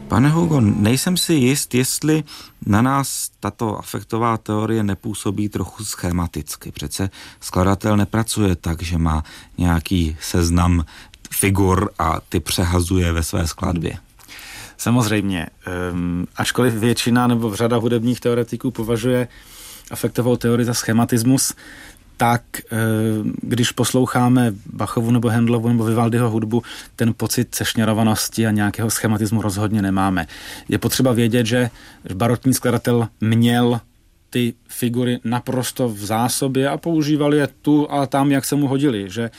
Pane Hugo, nejsem si jist, jestli na nás tato afektová teorie nepůsobí trochu schematicky. Přece skladatel nepracuje tak, že má nějaký seznam figur a ty přehazuje ve své skladbě. Samozřejmě, ačkoliv většina nebo řada hudebních teoretiků považuje afektovou teorii za schematismus, tak když posloucháme Bachovu nebo Handlovu nebo Vivaldiho hudbu, ten pocit sešněrovanosti a nějakého schematismu rozhodně nemáme. Je potřeba vědět, že barokní skladatel měl ty figury naprosto v zásobě a používal je tu a tam, jak se mu hodili, že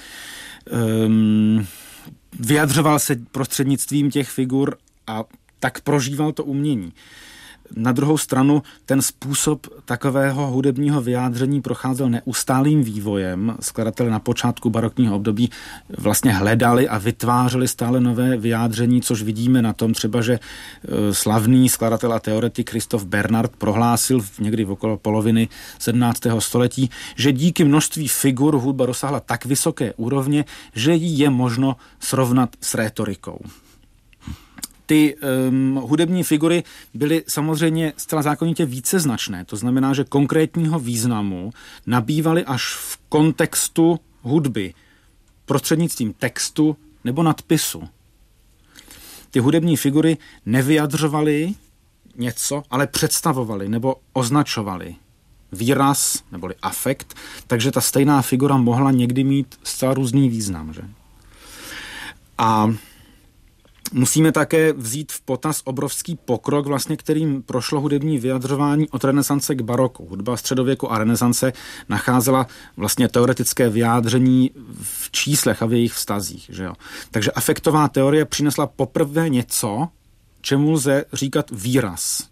vyjadřoval se prostřednictvím těch figur a tak prožíval to umění. Na druhou stranu ten způsob takového hudebního vyjádření procházel neustálým vývojem. Skladatelé na počátku barokního období vlastně hledali a vytvářeli stále nové vyjádření, což vidíme na tom třeba, že slavný skladatel a teoretik Christoph Bernhard prohlásil někdy okolo poloviny 17. století, že díky množství figur hudba dosáhla tak vysoké úrovně, že ji je možno srovnat s rétorikou. Ty hudební figury byly samozřejmě zcela zákonitě víceznačné. To znamená, že konkrétního významu nabývaly až v kontextu hudby, prostřednictvím textu nebo nadpisu. Ty hudební figury nevyjadřovaly něco, ale představovaly nebo označovaly výraz neboli afekt, takže ta stejná figura mohla někdy mít zcela různý význam. Že? A musíme také vzít v potaz obrovský pokrok, vlastně, kterým prošlo hudební vyjadřování od renesance k baroku. Hudba středověku a renesance nacházela vlastně teoretické vyjádření v číslech a v jejich vztazích. Že jo? Takže afektová teorie přinesla poprvé něco, čemu lze říkat výraz.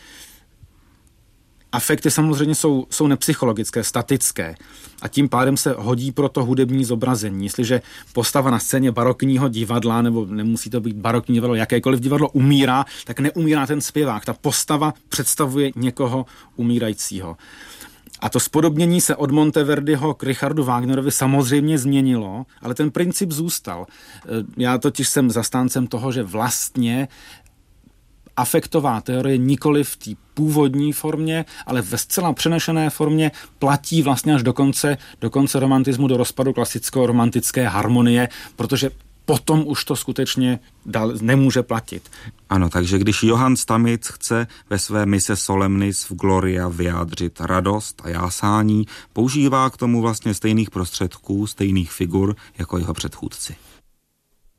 Afekty samozřejmě jsou nepsychologické, statické a tím pádem se hodí pro to hudební zobrazení. Jestliže postava na scéně barokního divadla, nebo nemusí to být barokní divadlo, jakékoliv divadlo umírá, tak neumírá ten zpěvák. Ta postava představuje někoho umírajícího. A to spodobnění se od Monteverdiho k Richardu Wagnerovi samozřejmě změnilo, ale ten princip zůstal. Já totiž jsem zastáncem toho, že vlastně afektová teorie nikoli v té původní formě, ale ve zcela přenešené formě platí vlastně až do konce romantismu, do rozpadu klasicko-romantické harmonie, protože potom už to skutečně nemůže platit. Ano, takže když Johann Stamitz chce ve své mise Solemnis v Gloria vyjádřit radost a jásání, používá k tomu vlastně stejných prostředků, stejných figur jako jeho předchůdci.